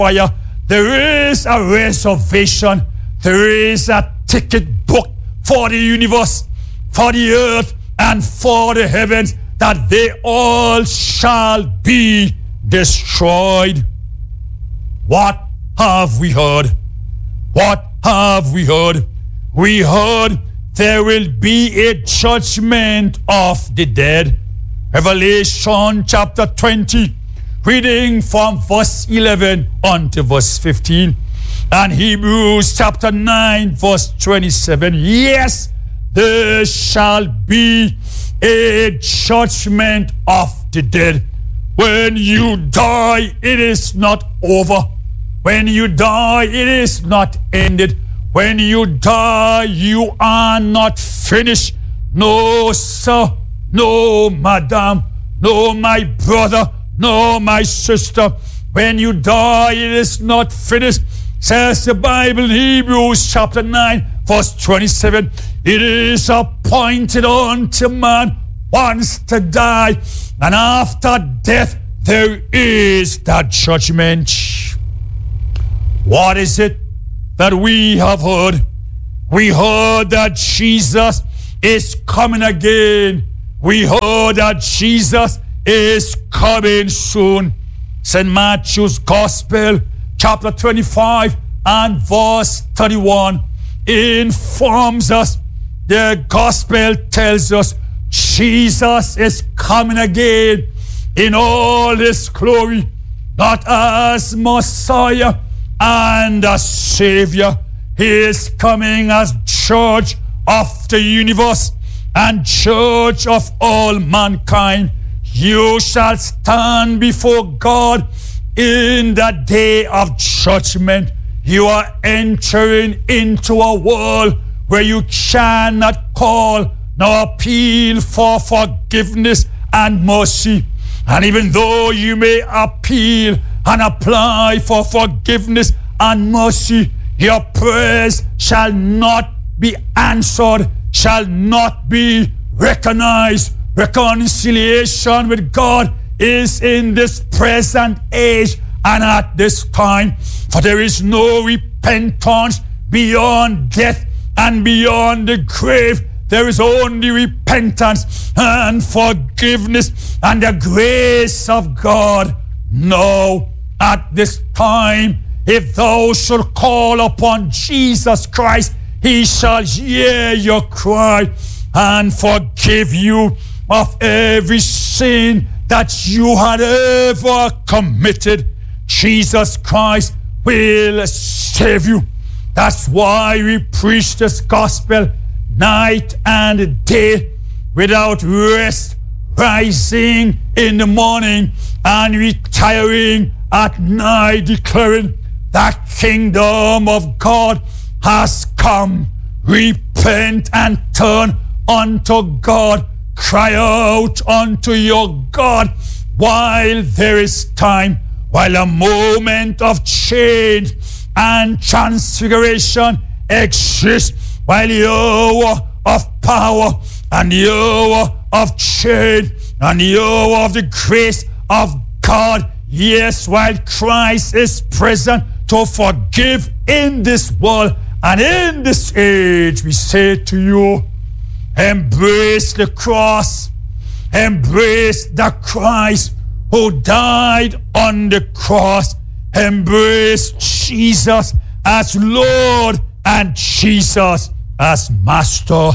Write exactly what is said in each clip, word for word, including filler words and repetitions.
fire. There is a reservation. There is a ticket book for the universe, for the earth, and for the heavens, that they all shall be destroyed. What have we heard? What have we heard? We heard there will be a judgment of the dead. Revelation chapter twenty, reading from verse eleven unto verse fifteen. And Hebrews chapter nine, verse twenty-seven. Yes, there shall be a judgment of the dead. When you die, it is not over. When you die, it is not ended. When you die, you are not finished. No, sir. No, madam. No, my brother. No, my sister. When you die, it is not finished. Says the Bible in Hebrews chapter nine, verse twenty-seven. It is appointed unto man once to die, and after death there is that judgment. What is it that we have heard? We heard that Jesus is coming again. We heard that Jesus is coming soon. Saint Matthew's Gospel, chapter twenty-five and verse thirty-one, informs us, the Gospel tells us, Jesus is coming again in all his glory, not as Messiah and as Savior. He is coming as Judge of the universe and Judge of all mankind. You shall stand before God in the day of judgment. You are entering into a world where you cannot call nor appeal for forgiveness and mercy. And even though you may appeal and apply for forgiveness and mercy, your prayers shall not be answered, shall not be recognized. Reconciliation with God is in this present age and at this time, for there is no repentance beyond death and beyond the grave. There is only repentance and forgiveness and the grace of God. Now, at this time, if thou shalt call upon Jesus Christ, he shall hear your cry and forgive you of every sin that you had ever committed. Jesus Christ will save you. That's why we preach this gospel night and day without rest, rising in the morning and retiring at night, declaring the kingdom of God has come. Repent and turn unto God. Cry out unto your God while there is time, while a moment of change and transfiguration exists, while the hour of power and the hour of change and the hour of the grace of God, yes, while Christ is present to forgive in this world and in this age, we say to you, embrace the cross, embrace the Christ who died on the cross, embrace Jesus as Lord and Jesus as Master.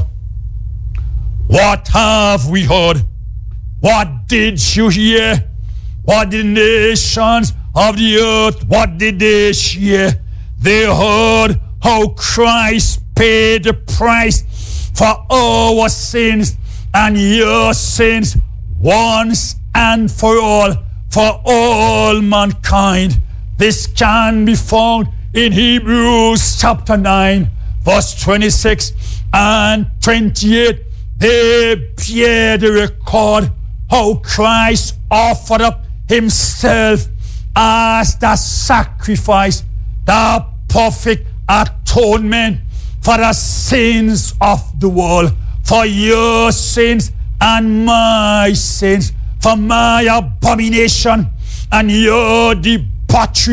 What have we heard? What did you hear? What did the nations of the earth, what did they hear? They heard how Christ paid the price for our sins and your sins once and for all, for all mankind. This can be found in Hebrews chapter nine, verse twenty-six and twenty-eight. They bear the record how Christ offered up himself as the sacrifice, the perfect atonement for the sins of the world, for your sins and my sins, for my abomination and your debauchery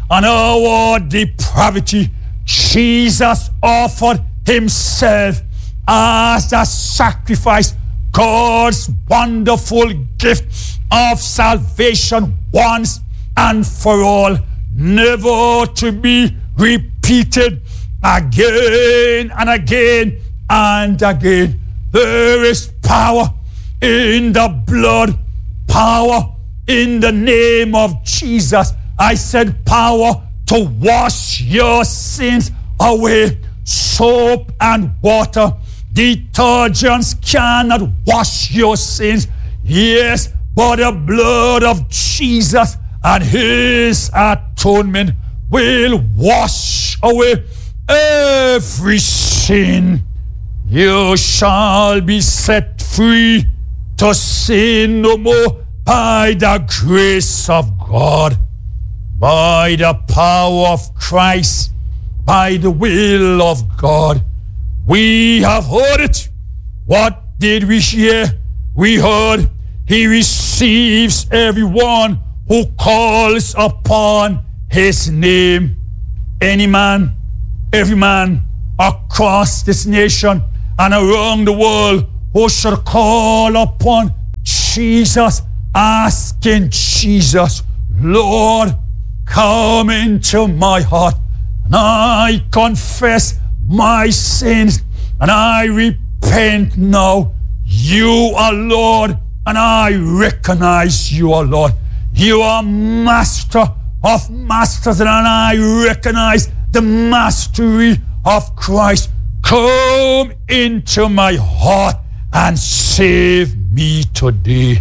and our depravity, Jesus offered himself as a sacrifice, God's wonderful gift of salvation once and for all, never to be repeated again and again and again. There is power in the blood, power in the name of Jesus. I said power to wash your sins away. Soap and water, detergents cannot wash your sins. Yes, but the blood of Jesus and his atonement will wash away every sin. You shall be set free to sin no more by the grace of God, by the power of Christ, by the will of God. We have heard it. What did we hear? We heard he receives everyone who calls upon his name. Any man, every man across this nation and around the world who should call upon Jesus, asking Jesus, Lord, come into my heart, and I confess my sins, and I repent now. You are Lord, and I recognize you are Lord. You are Master of masters, and I recognize the mastery of Christ. Come into my heart and save me today.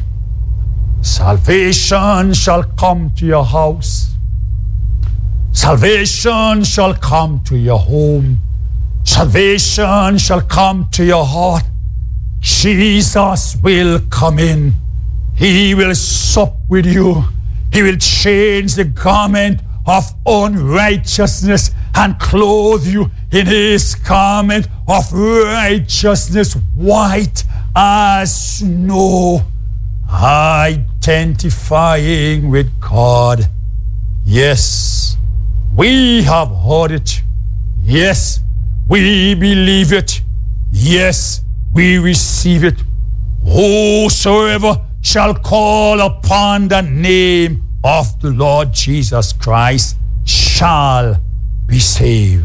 Salvation shall come to your house. Salvation shall come to your home. Salvation shall come to your heart. Jesus will come in. He will sup with you. He will change the garment of unrighteousness and clothe you in his garment of righteousness, white as snow, identifying with God. Yes, we have heard it. Yes, we believe it. Yes, we receive it. Whosoever shall call upon the name of the Lord Jesus Christ shall be saved.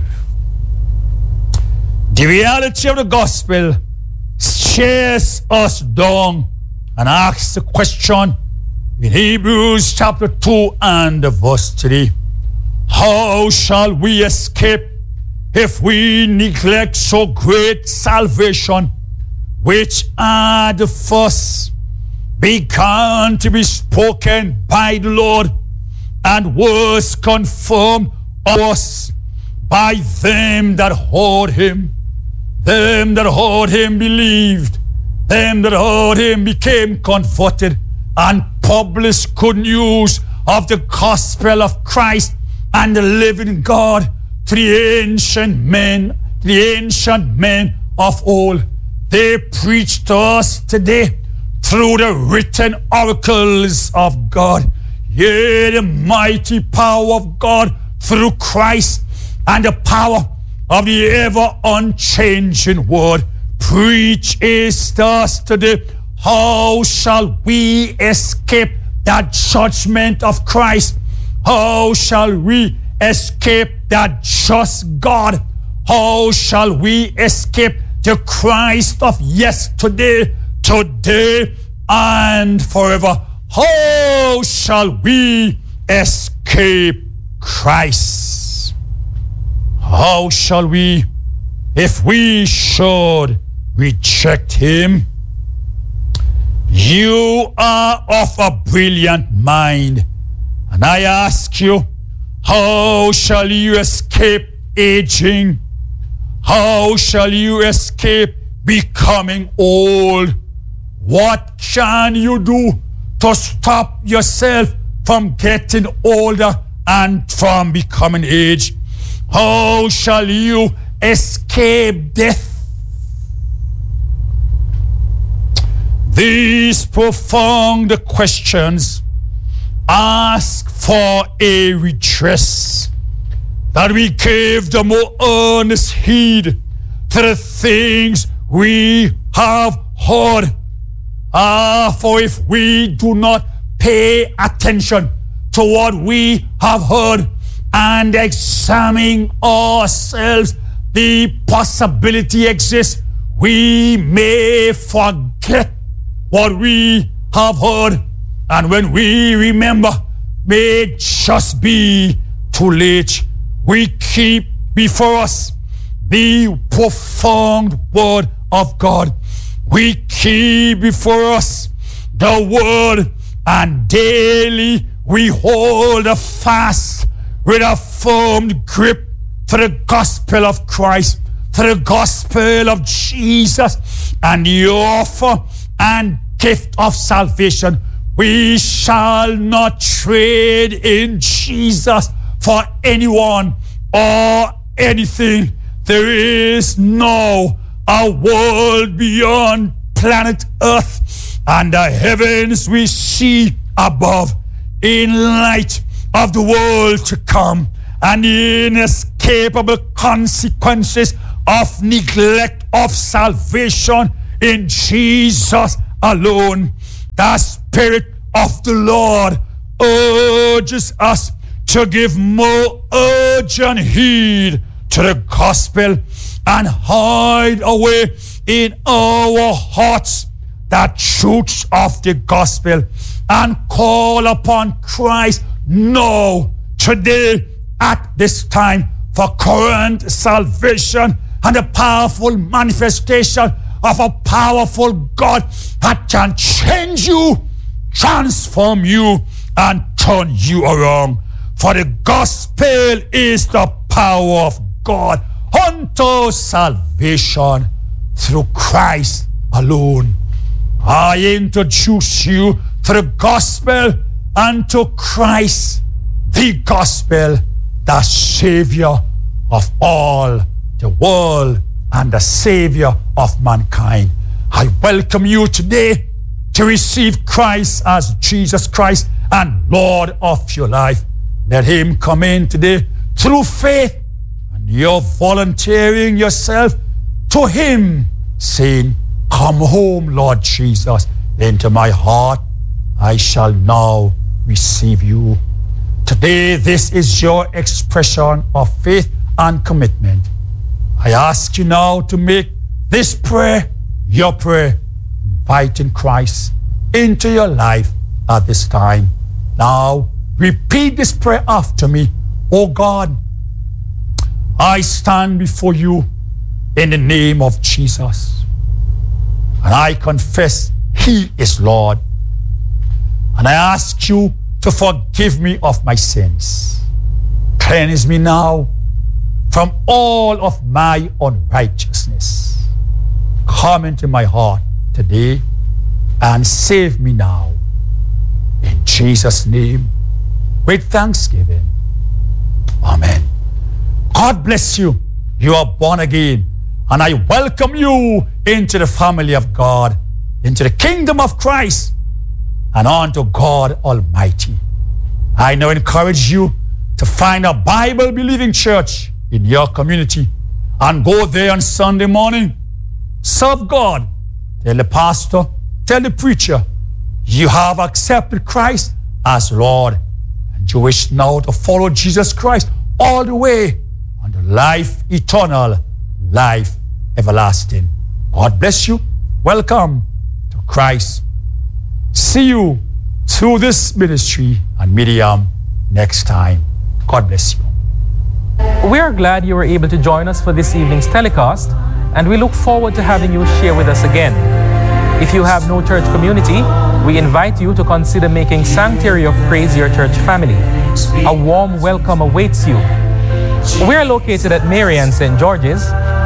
The reality of the gospel stares us down and asks the question in Hebrews chapter two and verse three. How shall we escape if we neglect so great salvation, which at the first began to be spoken by the Lord and was confirmed of us by them that heard him? Them that heard him believed. Them that heard him became converted and published good news of the gospel of Christ and the living God to the ancient men, the ancient men of old. They preach to us today through the written oracles of God. Yea, the mighty power of God through Christ and the power of the ever unchanging word. Preach is to us today. How shall we escape that judgment of Christ? How shall we escape that just God? How shall we escape the Christ of yesterday, today, and forever? How shall we escape Christ? How shall we, if we should reject him? You are of a brilliant mind, and I ask you, how shall you escape aging? How shall you escape becoming old? What can you do to stop yourself from getting older and from becoming aged? How shall you escape death? These profound questions ask for a redress, that we give the more earnest heed to the things we have heard. Ah, for if we do not pay attention to what we have heard and examine ourselves, the possibility exists we may forget what we have heard, and when we remember, may just be too late. We keep before us the profound word of God. We keep before us the word, and daily we hold a fast with a firm grip to the gospel of Christ, to the gospel of Jesus, and the offer and gift of salvation. We shall not trade in Jesus for anyone or anything. There is no a world beyond planet Earth and the heavens we see above, in light of the world to come and the inescapable consequences of neglect of salvation in Jesus alone. The Spirit of the Lord urges us to give more urgent heed to the gospel and hide away in our hearts the truths of the gospel, and call upon Christ now, today, at this time, for current salvation and the powerful manifestation of a powerful God that can change you, transform you, and turn you around. For the gospel is the power of God unto salvation through Christ alone. I introduce you to the gospel and to Christ, the gospel, the Savior of all the world and the Savior of mankind. I welcome you today to receive Christ as Jesus Christ and Lord of your life. Let him come in today through faith, and you're volunteering yourself to him, saying, "Come home, Lord Jesus, into my heart. I shall now receive you." Today, this is your expression of faith and commitment. I ask you now to make this prayer your prayer, inviting Christ into your life at this time. Now, repeat this prayer after me. Oh God, I stand before you in the name of Jesus, and I confess he is Lord. And I ask you to forgive me of my sins. Cleanse me now from all of my unrighteousness. Come into my heart today and save me now. In Jesus' name, with thanksgiving. Amen. God bless you. You are born again, and I welcome you into the family of God, into the kingdom of Christ, and unto God Almighty. I now encourage you to find a Bible-believing church in your community and go there on Sunday morning. Serve God. Tell the pastor, tell the preacher, you have accepted Christ as Lord, and you wish now to follow Jesus Christ all the way unto life eternal, life everlasting. God bless you. Welcome to Christ. See you through this ministry and medium next time. God bless you. We are glad you were able to join us for this evening's telecast, and we look forward to having you share with us again. If you have no church community, we invite you to consider making Sanctuary of Praise your church family. A warm welcome awaits you. We are located at Marian Saint George's,